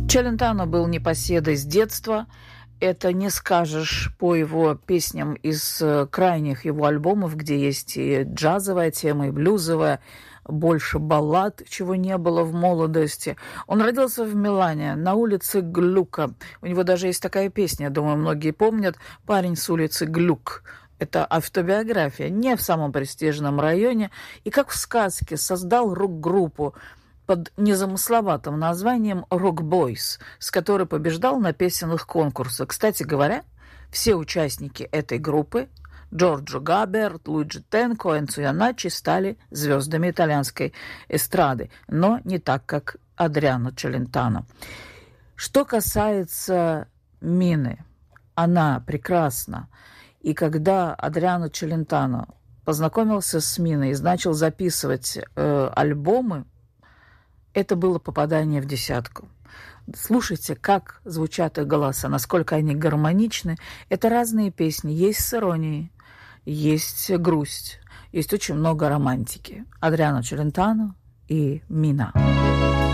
Челентано был непоседой с детства. Это не скажешь по его песням из крайних его альбомов, где есть и джазовая тема, и блюзовая, больше баллад, чего не было в молодости. Он родился в Милане, на улице Глюка. У него даже есть такая песня, я думаю, многие помнят, «Парень с улицы Глюк». Это автобиография, не в самом престижном районе. И как в сказке создал рок-группу под незамысловатым названием «Rock Boys», с которой побеждал на песенных конкурсах. Кстати говоря, все участники этой группы Джорджо Габерт, Луиджи Тенко, Энцо Яначчи стали звездами итальянской эстрады, но не так, как Адриано Челентано. Что касается Мины, она прекрасна. И когда Адриано Челентано познакомился с Миной и начал записывать альбомы, это было попадание в десятку. Слушайте, как звучат их голоса, насколько они гармоничны. Это разные песни. Есть с иронией, есть грусть, есть очень много романтики. Адриано Челентано и Мина.